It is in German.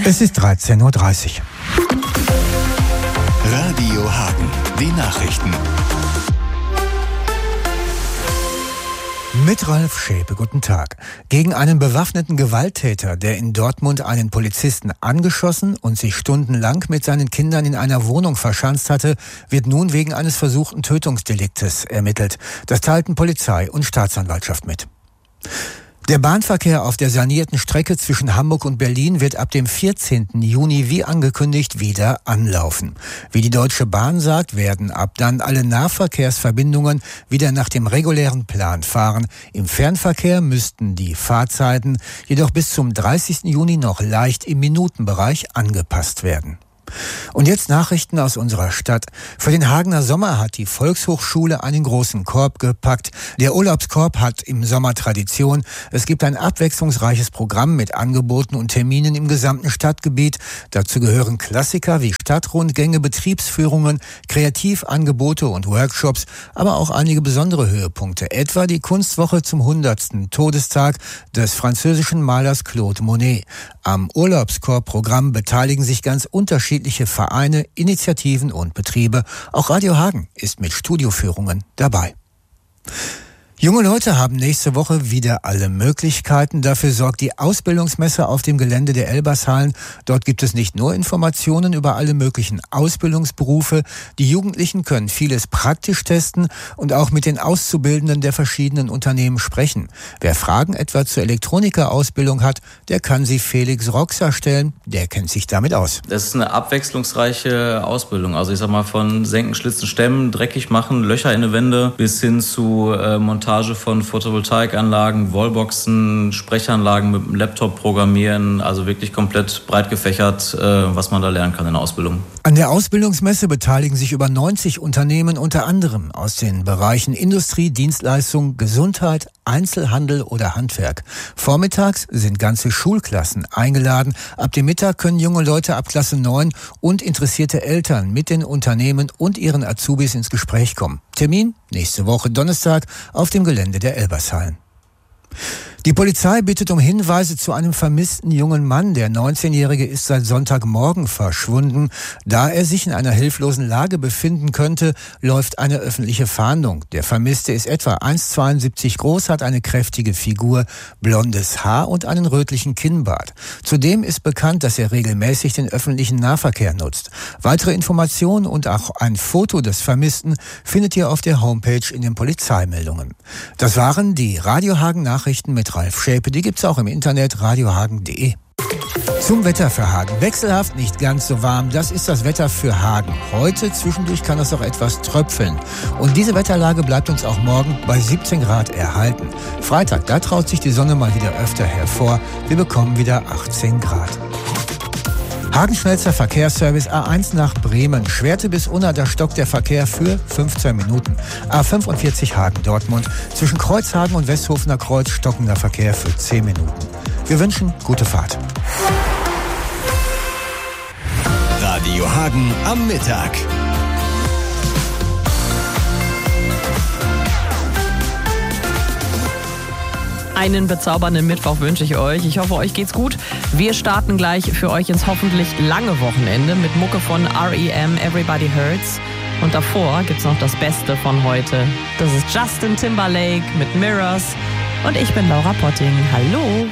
Es ist 13:30 Uhr. Radio Hagen, die Nachrichten. Mit Ralf Schäpe, guten Tag. Gegen einen bewaffneten Gewalttäter, der in Dortmund einen Polizisten angeschossen und sich stundenlang mit seinen Kindern in einer Wohnung verschanzt hatte, wird nun wegen eines versuchten Tötungsdeliktes ermittelt. Das teilten Polizei und Staatsanwaltschaft mit. Der Bahnverkehr auf der sanierten Strecke zwischen Hamburg und Berlin wird ab dem 14. Juni wie angekündigt wieder anlaufen. Wie die Deutsche Bahn sagt, werden ab dann alle Nahverkehrsverbindungen wieder nach dem regulären Plan fahren. Im Fernverkehr müssten die Fahrzeiten jedoch bis zum 30. Juni noch leicht im Minutenbereich angepasst werden. Und jetzt Nachrichten aus unserer Stadt. Für den Hagener Sommer hat die Volkshochschule einen großen Korb gepackt. Der Urlaubskorb hat im Sommer Tradition. Es gibt ein abwechslungsreiches Programm mit Angeboten und Terminen im gesamten Stadtgebiet. Dazu gehören Klassiker wie Stadtrundgänge, Betriebsführungen, Kreativangebote und Workshops, aber auch einige besondere Höhepunkte, etwa die Kunstwoche zum 100. Todestag des französischen Malers Claude Monet. Am Urlaubskorb-Programm beteiligen sich ganz unterschiedliche Vereine, Initiativen und Betriebe. Auch Radio Hagen ist mit Studioführungen dabei. Junge Leute haben nächste Woche wieder alle Möglichkeiten. Dafür sorgt die Ausbildungsmesse auf dem Gelände der Elbershallen. Dort gibt es nicht nur Informationen über alle möglichen Ausbildungsberufe. Die Jugendlichen können vieles praktisch testen und auch mit den Auszubildenden der verschiedenen Unternehmen sprechen. Wer Fragen etwa zur Elektronikerausbildung hat, der kann sie Felix Roxer stellen. Der kennt sich damit aus. Das ist eine abwechslungsreiche Ausbildung. Also ich sag mal von Senken, Schlitzen, Stemmen, dreckig machen, Löcher in die Wände bis hin zu Montage von Photovoltaikanlagen, Wallboxen, Sprechanlagen mit dem Laptop programmieren, also wirklich komplett breit gefächert, was man da lernen kann in der Ausbildung. An der Ausbildungsmesse beteiligen sich über 90 Unternehmen, unter anderem aus den Bereichen Industrie, Dienstleistung, Gesundheit, Einzelhandel oder Handwerk. Vormittags sind ganze Schulklassen eingeladen. Ab dem Mittag können junge Leute ab Klasse 9 und interessierte Eltern mit den Unternehmen und ihren Azubis ins Gespräch kommen. Termin nächste Woche Donnerstag auf dem Gelände der Elbershallen. Die Polizei bittet um Hinweise zu einem vermissten jungen Mann. Der 19-Jährige ist seit Sonntagmorgen verschwunden. Da er sich in einer hilflosen Lage befinden könnte, läuft eine öffentliche Fahndung. Der Vermisste ist etwa 1,72 groß, hat eine kräftige Figur, blondes Haar und einen rötlichen Kinnbart. Zudem ist bekannt, dass er regelmäßig den öffentlichen Nahverkehr nutzt. Weitere Informationen und auch ein Foto des Vermissten findet ihr auf der Homepage in den Polizeimeldungen. Das waren die Radio Hagen Nachrichten mit Ralf Schäpe. Die gibt's auch im Internet radiohagen.de. Zum Wetter für Hagen. Wechselhaft, nicht ganz so warm. Das ist das Wetter für Hagen. Heute zwischendurch kann es auch etwas tröpfeln. Und diese Wetterlage bleibt uns auch morgen bei 17 Grad erhalten. Freitag, da traut sich die Sonne mal wieder öfter hervor. Wir bekommen wieder 18 Grad. Hagen-Schnellster Verkehrsservice A1 nach Bremen. Schwerte bis Unna, da stockt der Verkehr für 15 Minuten. A45 Hagen-Dortmund. Zwischen Kreuzhagen und Westhofener Kreuz stockender Verkehr für 10 Minuten. Wir wünschen gute Fahrt. Radio Hagen am Mittag. Einen bezaubernden Mittwoch wünsche ich euch. Ich hoffe, euch geht's gut. Wir starten gleich für euch ins hoffentlich lange Wochenende mit Mucke von R.E.M. Everybody Hurts. Und davor gibt's noch das Beste von heute. Das ist Justin Timberlake mit Mirrors. Und ich bin Laura Potting. Hallo.